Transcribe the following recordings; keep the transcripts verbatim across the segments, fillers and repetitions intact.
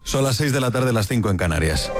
Son las seis de la tarde, las cinco en Canarias.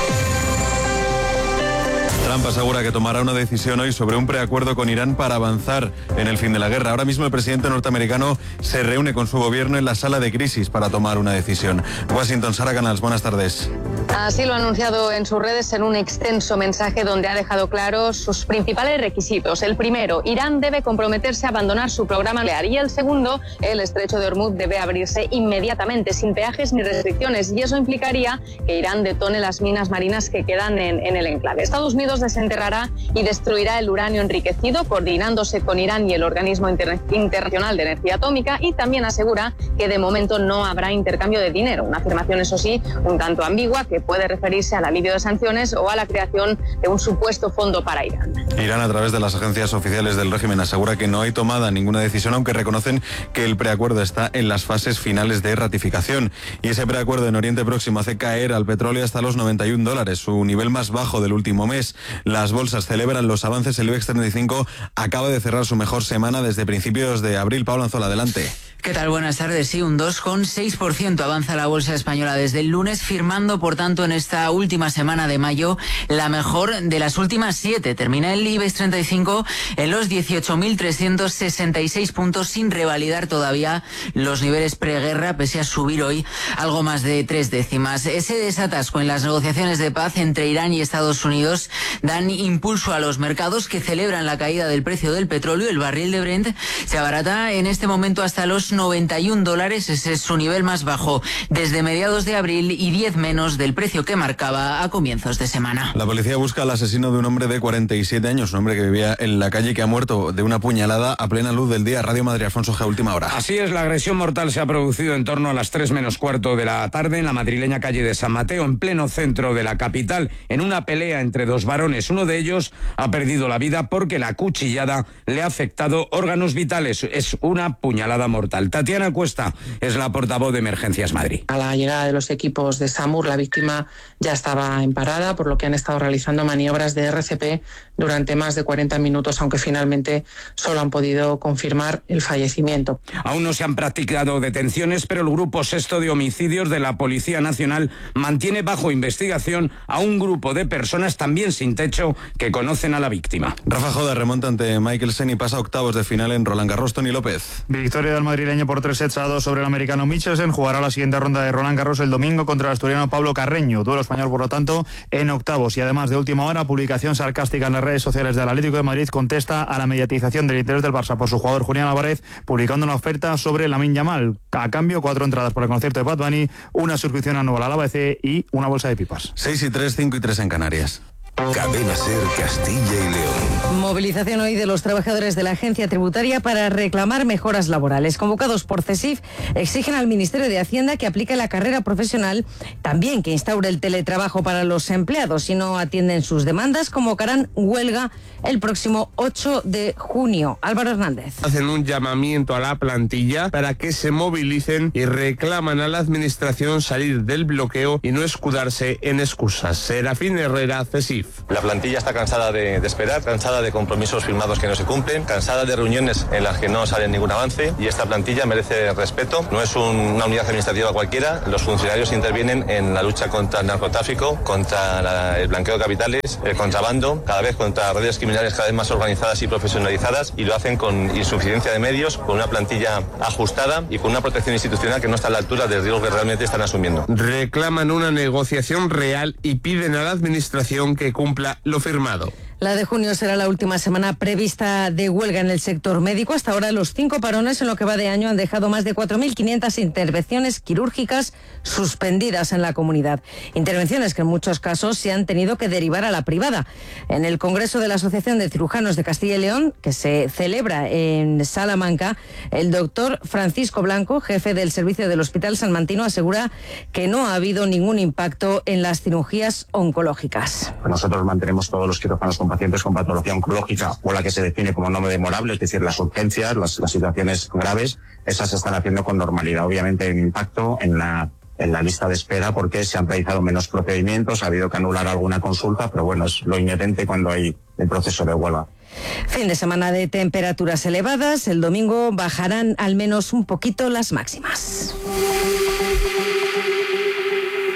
Trump asegura que tomará una decisión hoy sobre un preacuerdo con Irán para avanzar en el fin de la guerra. Ahora mismo el presidente norteamericano se reúne con su gobierno en la sala de crisis para tomar una decisión. Washington, Sara Canals, buenas tardes. Así lo ha anunciado en sus redes en un extenso mensaje donde ha dejado claros sus principales requisitos. El primero, Irán debe comprometerse a abandonar su programa nuclear. Y el segundo, el estrecho de Hormuz debe abrirse inmediatamente, sin peajes ni restricciones. Y eso implicaría que Irán detone las minas marinas que quedan en, en el enclave. Estados Unidos desenterrará y destruirá el uranio enriquecido, coordinándose con Irán y el Organismo Inter- Internacional de Energía Atómica, y también asegura que de momento no habrá intercambio de dinero. Una afirmación, eso sí, un tanto ambigua, que puede referirse al alivio de sanciones o a la creación de un supuesto fondo para Irán. Irán, a través de las agencias oficiales del régimen, asegura que no hay tomada ninguna decisión, aunque reconocen que el preacuerdo está en las fases finales de ratificación. Y ese preacuerdo en Oriente Próximo hace caer al petróleo hasta los noventa y un dólares, su nivel más bajo del último mes. Las bolsas celebran los avances. El IBEX treinta y cinco acaba de cerrar su mejor semana desde principios de abril. Pablo Anzola, adelante. ¿Qué tal? Buenas tardes. Sí, un dos coma seis por ciento avanza la bolsa española desde el lunes, firmando, por tanto, en esta última semana de mayo la mejor de las últimas siete. Termina el IBEX treinta y cinco en los dieciocho mil trescientos sesenta y seis puntos, sin revalidar todavía los niveles preguerra, pese a subir hoy algo más de tres décimas. Ese desatasco en las negociaciones de paz entre Irán y Estados Unidos dan impulso a los mercados, que celebran la caída del precio del petróleo. El barril de Brent se abarata en este momento hasta los noventa y un dólares, ese es su nivel más bajo desde mediados de abril y diez menos del precio que marcaba a comienzos de semana. La policía busca al asesino de un hombre de cuarenta y siete años, un hombre que vivía en la calle, que ha muerto de una puñalada a plena luz del día. Radio Madrid, Alfonso G, última hora. Así es, la agresión mortal se ha producido en torno a las tres menos cuarto de la tarde en la madrileña calle de San Mateo, en pleno centro de la capital, en una pelea entre dos varones. Uno de ellos ha perdido la vida porque la cuchillada le ha afectado órganos vitales. Es una puñalada mortal. Tatiana Cuesta es la portavoz de Emergencias Madrid. A la llegada de los equipos de SAMUR, la víctima ya estaba en parada, por lo que han estado realizando maniobras de R C P durante más de cuarenta minutos, aunque finalmente solo han podido confirmar el fallecimiento. Aún no se han practicado detenciones, pero el Grupo Sexto de Homicidios de la Policía Nacional mantiene bajo investigación a un grupo de personas también sin techo que conocen a la víctima. Rafa Joda remonta ante Michelsen y pasa a octavos de final en Roland Garros. Toni López. Victoria del madrileño por tres sets a dos sobre el americano Michelsen. Jugará la siguiente ronda de Roland Garros el domingo contra el asturiano Pablo Carreño. Duelo español, por lo tanto, en octavos. Y además, de última hora, publicación sarcástica en las redes sociales del Atlético de Madrid contesta a la mediatización del interés del Barça por su jugador Julián Álvarez, publicando una oferta sobre Lamine Yamal. A cambio, cuatro entradas por el concierto de Bad Bunny, una suscripción anual a la A B C y una bolsa de pipas. seis y tres, cinco y tres en Canarias. Cadena SER Castilla y León. Movilización hoy de los trabajadores de la agencia tributaria para reclamar mejoras laborales. Convocados por CESIF, exigen al Ministerio de Hacienda que aplique la carrera profesional, también que instaure el teletrabajo para los empleados. Si no atienden sus demandas, convocarán huelga el próximo ocho de junio. Álvaro Hernández. Hacen un llamamiento a la plantilla para que se movilicen y reclaman a la administración salir del bloqueo y no escudarse en excusas. Serafín Herrera, CESIF. La plantilla está cansada de, de esperar, cansada de compromisos firmados que no se cumplen, cansada de reuniones en las que no sale ningún avance, y esta plantilla merece respeto. No es un, una unidad administrativa cualquiera. Los funcionarios intervienen en la lucha contra el narcotráfico, contra la, el blanqueo de capitales, el contrabando, cada vez contra redes criminales cada vez más organizadas y profesionalizadas, y lo hacen con insuficiencia de medios, con una plantilla ajustada y con una protección institucional que no está a la altura del riesgo que realmente están asumiendo. Reclaman una negociación real y piden a la administración que cumpla lo firmado. La de junio será la última semana prevista de huelga en el sector médico. Hasta ahora, los cinco parones en lo que va de año han dejado más de cuatro mil quinientas intervenciones quirúrgicas suspendidas en la comunidad. Intervenciones que en muchos casos se han tenido que derivar a la privada. En el Congreso de la Asociación de Cirujanos de Castilla y León, que se celebra en Salamanca, el doctor Francisco Blanco, jefe del servicio del Hospital Salmantino, asegura que no ha habido ningún impacto en las cirugías oncológicas. Nosotros mantenemos todos los quirófanos con pacientes con patología oncológica, o la que se define como no demorable, es decir, las urgencias, las, las situaciones graves, esas se están haciendo con normalidad. Obviamente hay un impacto en la en la lista de espera porque se han realizado menos procedimientos, ha habido que anular alguna consulta, pero bueno, es lo inherente cuando hay el proceso de huelga. Fin de semana de temperaturas elevadas. El domingo bajarán al menos un poquito las máximas.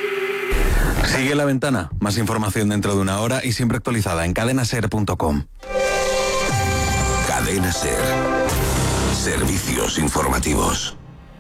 Sigue La Ventana. Más información dentro de una hora y siempre actualizada en cadena ser punto com. Cadena Ser. Servicios informativos.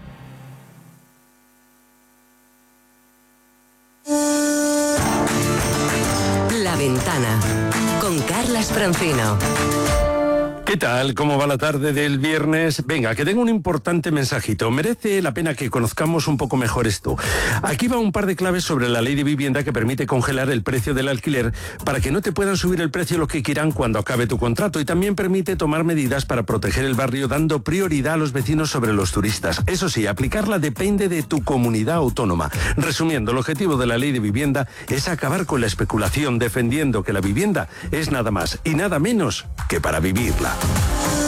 La Ventana con Carlas Francino. ¿Qué tal? ¿Cómo va la tarde del viernes? Venga, que tengo un importante mensajito. Merece la pena que conozcamos un poco mejor esto. Aquí va un par de claves sobre la ley de vivienda que permite congelar el precio del alquiler para que no te puedan subir el precio lo que quieran cuando acabe tu contrato, y también permite tomar medidas para proteger el barrio dando prioridad a los vecinos sobre los turistas. Eso sí, aplicarla depende de tu comunidad autónoma. Resumiendo, el objetivo de la ley de vivienda es acabar con la especulación, defendiendo que la vivienda es nada más y nada menos que para vivirla.